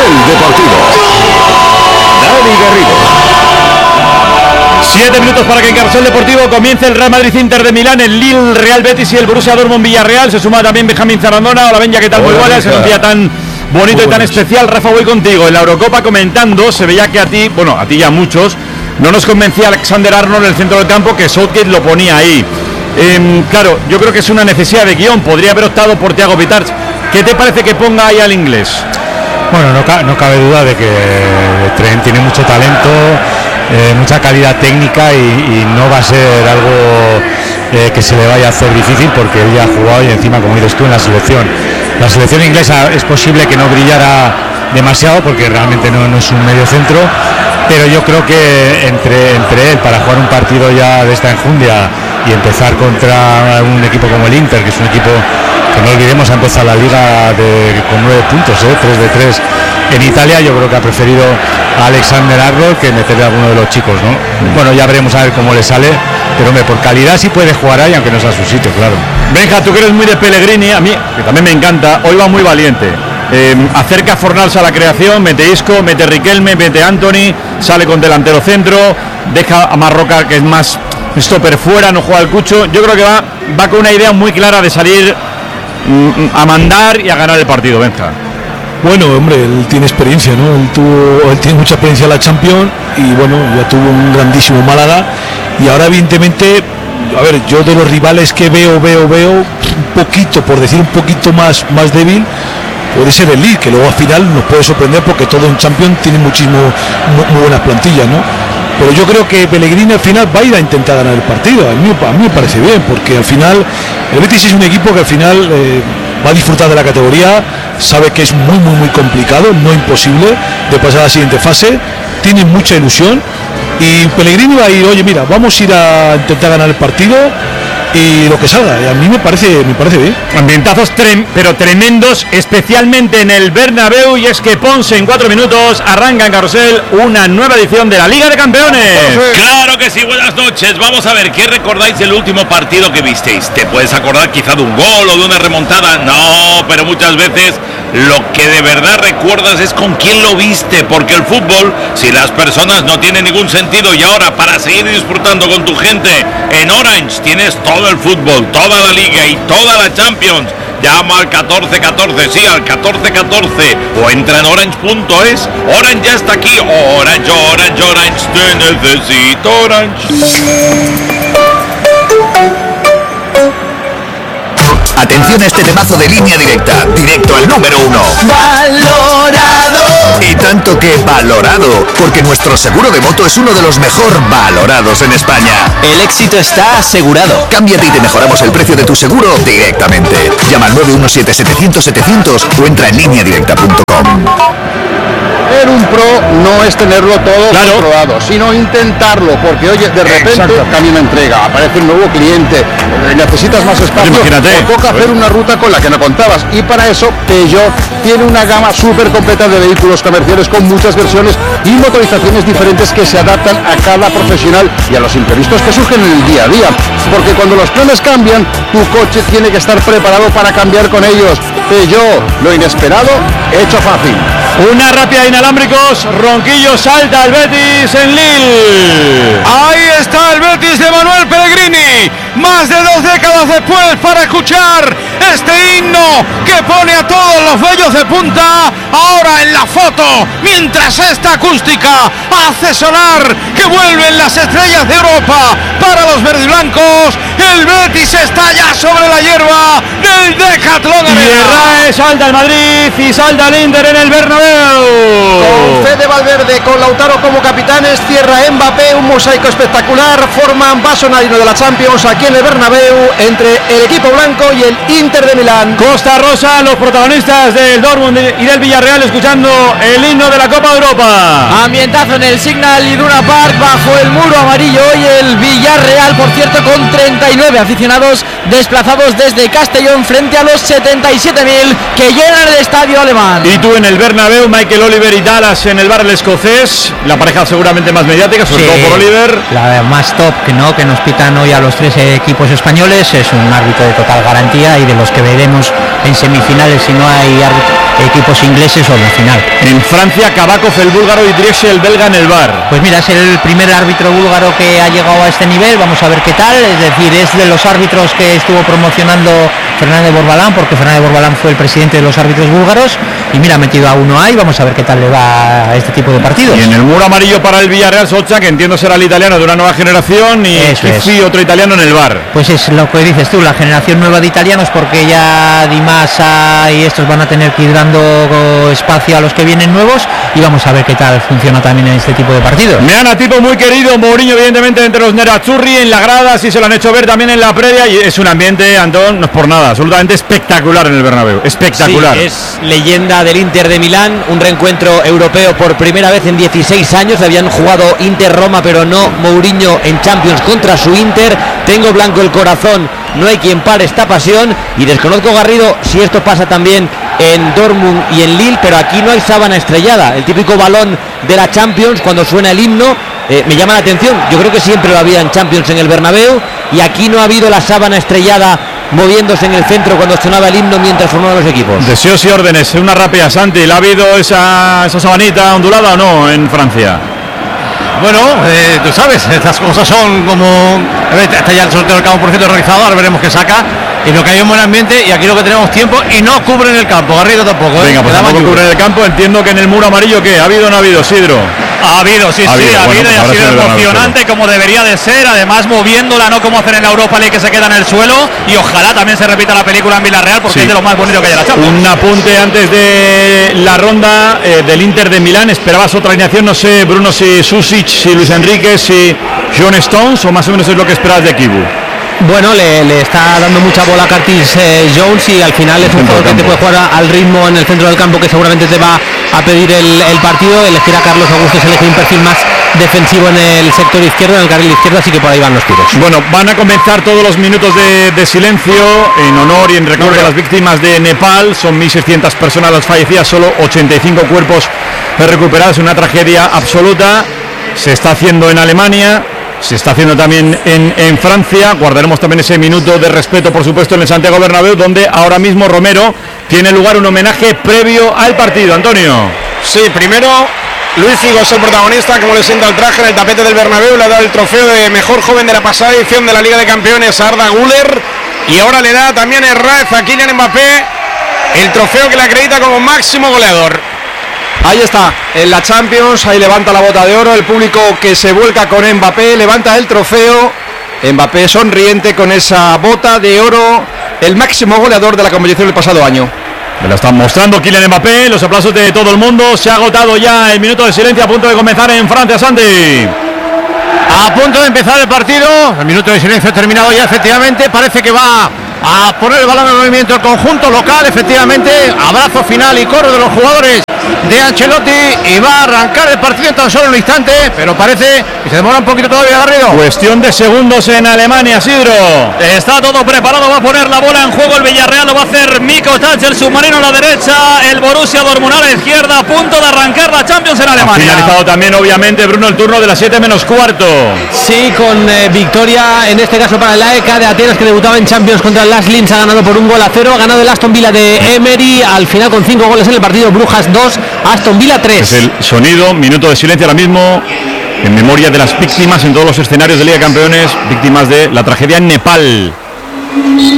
Deportivo. Dani Garrido. 7 minutos para que en Carrusel Deportivo comience el Real Madrid Inter de Milán, el Lille Real Betis y el Borussia Dortmund Villarreal. Se suma también Benjamín Zarandona. Hola Benja, ¿qué tal? Muy buenas, en un día tan bonito y tan especial. Rafa, voy contigo. En la Eurocopa comentando, se veía que a ti y a muchos, no nos convencía Alexander Arnold en el centro del campo, que Southgate lo ponía ahí. Claro, yo creo que es una necesidad de guión. Podría haber optado por Thiago Pitarch. ¿Qué te parece que ponga ahí al inglés? Bueno, no cabe duda de que Trent tiene mucho talento, mucha calidad técnica y no va a ser algo que se le vaya a hacer difícil, porque él ya ha jugado y encima, como dices tú, en la selección inglesa es posible que no brillara demasiado porque realmente no es un medio centro, pero yo creo que entre él, para jugar un partido ya de esta enjundia y empezar contra un equipo como el Inter, que es un equipo que no olvidemos ha empezado la liga con 9 puntos, 3 de 3 en Italia, yo creo que ha preferido a Alexander Arnold que meterle a alguno de los chicos, ¿no? Bueno, ya veremos a ver cómo le sale, pero hombre, por calidad sí puede jugar ahí, aunque no sea su sitio, claro. Benja, tú que eres muy de Pellegrini, a mí, que también me encanta, hoy va muy valiente. Acerca a Fornals a la creación, mete Isco, mete Riquelme, mete Anthony, sale con delantero centro, deja a Marroca, que es más stopper fuera, no juega al Cucho. Yo creo que va con una idea muy clara de salir a mandar y a ganar el partido, Benja. Bueno, hombre, él tiene experiencia, ¿no? Él tiene mucha experiencia en la Champions y bueno, ya tuvo un grandísimo Málaga y ahora evidentemente, a ver, yo de los rivales que veo un poquito, por decir un poquito más débil, puede ser el Lille, que luego al final nos puede sorprender porque todo en Champions tiene muy buenas plantillas, ¿no? Pero yo creo que Pellegrini al final va a ir a intentar ganar el partido. A mí me parece bien, porque al final el Betis es un equipo que al final va a disfrutar de la categoría, sabe que es muy complicado, no imposible, de pasar a la siguiente fase, tiene mucha ilusión y Pellegrini va a ir, oye mira, vamos a ir a intentar ganar el partido y lo que salga, y a mí me parece bien. Ambientazos pero tremendos, especialmente en el Bernabéu, y es que Ponce en 4 minutos arranca en Carrusel una nueva edición de la Liga de Campeones. Claro que sí, buenas noches. Vamos a ver, ¿qué recordáis del último partido que visteis? ¿Te puedes acordar quizá de un gol o de una remontada? No, pero muchas veces lo que de verdad recuerdas es con quién lo viste, porque el fútbol, si las personas no tienen ningún sentido, y ahora para seguir disfrutando con tu gente en Orange tienes todo el fútbol, toda la liga y toda la Champions. Llama al 1414, sí, al 1414 o entra en orange.es. Orange ya está aquí. Orange, te necesito, Orange. Atención a este temazo de Línea Directa, directo al número 1. ¡Valorado! Y tanto que valorado, porque nuestro seguro de moto es uno de los mejor valorados en España. El éxito está asegurado. Cámbiate y te mejoramos el precio de tu seguro directamente. Llama al 917-700-700 o entra en lineadirecta.com. Ser un pro no es tenerlo todo controlado, sino intentarlo, porque oye, de repente cambia una entrega, aparece un nuevo cliente, necesitas más espacio, o toca hacer una ruta con la que no contabas, y para eso Peugeot tiene una gama súper completa de vehículos comerciales con muchas versiones y motorizaciones diferentes que se adaptan a cada profesional y a los imprevistos que surgen en el día a día, porque cuando los planes cambian, tu coche tiene que estar preparado para cambiar con ellos. Peugeot, lo inesperado hecho fácil. Una rápida inalámbricos, Ronquillo salta el Betis en Lille. Ahí está el Betis de Manuel Pellegrini, más de 2 décadas después, para escuchar este himno que pone a todos los bellos de punta. Ahora en la foto, mientras esta acústica hace sonar que vuelven las estrellas de Europa para los verdiblancos. El Betis está ya sobre la hierba del Decathlon. Y salta el Madrid y salta el Inter en el Bernabéu. Con Fede Valverde, con Lautaro como capitanes, cierra Mbappé, un mosaico espectacular, forman vaso navideño de la Champions aquí en el Bernabéu entre el equipo blanco y el Inter de Milán. Costa Rosa, los protagonistas del Dortmund y del Villarreal escuchando el himno de la Copa de Europa. Ambientazo en el Signal Iduna Park, bajo el muro amarillo, y el Villarreal, por cierto, con 39 aficionados desplazados desde Castellón frente a los 77.000 que llenan el estadio alemán. Y tú en el Bernabéu, Michael Oliver y Dallas en el bar El Escocés, la pareja seguramente más mediática, sobre todo por Oliver. La más top que nos pitan hoy a los 3 equipos españoles, es un árbitro de total garantía y de los que veremos en semifinales si no hay equipos ingleses o nacional. En Francia, Kabakov el búlgaro y Driesche el belga en el VAR. Pues mira, es el primer árbitro búlgaro que ha llegado a este nivel, vamos a ver qué tal, es decir, es de los árbitros que estuvo promocionando Fernández Borbalán, porque Fernández Borbalán fue el presidente de los árbitros búlgaros, y mira, ha metido a uno ahí, vamos a ver qué tal le va a este tipo de partidos. Y en el muro amarillo para el Villarreal, Socha, que entiendo será el italiano de una nueva generación, y Chiffi, otro italiano en el VAR. Pues es lo que dices tú, la generación nueva de italianos, porque ya Di Massa y estos van a tener que ir dando espacio a los que vienen nuevos, y vamos a ver qué tal funciona también en este tipo de partidos. Meana, tipo muy querido, Mourinho evidentemente entre los nerazzurri, en la grada, sí se lo han hecho ver también en la previa, y es un ambiente, Antón, no es por nada, absolutamente espectacular en el Bernabéu, espectacular. Sí, es leyenda del Inter de Milán, un reencuentro europeo por primera vez en 16 años, habían jugado Inter-Roma, pero no Mourinho en Champions contra su Inter. Tengo blanco el corazón, no hay quien pare esta pasión, y desconozco, Garrido, si esto pasa también en Dortmund y en Lille, pero aquí no hay sábana estrellada, el típico balón de la Champions cuando suena el himno. Me llama la atención, yo creo que siempre lo había en Champions en el Bernabéu, y aquí no ha habido la sábana estrellada moviéndose en el centro cuando sonaba el himno mientras formaban los equipos. Deseos y órdenes, una rápida, Santi, ¿la ha habido esa sabanita ondulada o no en Francia? Bueno, tú sabes, estas cosas son como... Está ya el sorteo del campo, por cierto, realizado, ahora veremos qué saca. Y lo que hay un buen ambiente, y aquí lo que tenemos tiempo, y no cubren el campo, Garrido tampoco. Venga, pues tampoco cubren el campo, entiendo que en el muro amarillo, ¿qué? ¿Ha habido o no ha habido, Sidro? Ha habido, sí, ha habido, y ha sido emocionante como debería de ser, además moviéndola, no como hacen en la Europa League que se queda en el suelo, y ojalá también se repita la película en Villarreal, porque es de lo más bonito que hay en la Champions. Un apunte antes de la ronda del Inter de Milán, ¿esperabas otra alineación? No sé, Bruno, si Susic, si Luis Enrique, si John Stones, o más o menos es lo que esperabas de Kibu. Bueno, le está dando mucha bola a Curtis Jones, y al final es un jugador que te puede jugar al ritmo en el centro del campo, que seguramente te va a pedir el partido. Elegir a Carlos Augusto es elegir un perfil más defensivo en el sector izquierdo, en el carril izquierdo, así que por ahí van los tiros. Bueno, van a comenzar todos los minutos de silencio en honor y en recuerdo a las víctimas de Nepal. Son 1.600 personas las fallecidas, solo 85 cuerpos recuperados, una tragedia absoluta. Se está haciendo en Alemania, se está haciendo también en Francia. Guardaremos también ese minuto de respeto, por supuesto, en el Santiago Bernabéu, donde ahora mismo, Romero, tiene lugar un homenaje previo al partido. Antonio. Sí, primero Luis Figo es el protagonista, como le sienta el traje en el tapete del Bernabéu. Le ha dado el trofeo de mejor joven de la pasada edición de la Liga de Campeones a Arda Güler, y ahora le da también el Raez a Kylian Mbappé el trofeo que le acredita como máximo goleador. Ahí está, en la Champions, ahí levanta la bota de oro, el público que se vuelca con Mbappé, levanta el trofeo, Mbappé sonriente con esa bota de oro, el máximo goleador de la competición del pasado año. Me lo están mostrando Kylian Mbappé, los aplausos de todo el mundo. Se ha agotado ya el minuto de silencio, a punto de comenzar en Francia, Santi. A punto de empezar el partido, el minuto de silencio ha terminado ya, efectivamente, parece que va a poner el balón en movimiento el conjunto local, efectivamente, abrazo final y coro de los jugadores de Ancelotti, y va a arrancar el partido en tan solo un instante, pero parece que se demora un poquito todavía, Garrido. Cuestión de segundos en Alemania, Sidro. Está todo preparado, va a poner la bola en juego el Villarreal, lo va a hacer Miko Tach, el submarino a la derecha, el Borussia Dortmund a la izquierda, a punto de arrancar la Champions en Alemania. Ha finalizado también, obviamente, Bruno, el turno de las 7 menos cuarto. Sí, con victoria, en este caso para el AEK de Atenas, que debutaba en Champions contra el Las Linz, ha ganado por 1-0, ha ganado el Aston Villa de Emery, al final con 5 goles en el partido, Brujas 2, Aston Villa 3. Es el sonido, minuto de silencio ahora mismo, en memoria de las víctimas en todos los escenarios de Liga de Campeones, víctimas de la tragedia en Nepal.